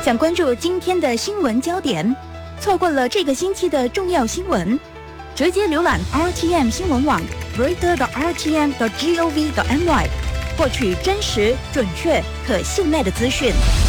想关注今天的新闻焦点，错过了这个星期的重要新闻，直接浏览 RTM 新闻网 reader.rtm.gov.my， 获取真实、准确、可信赖的资讯。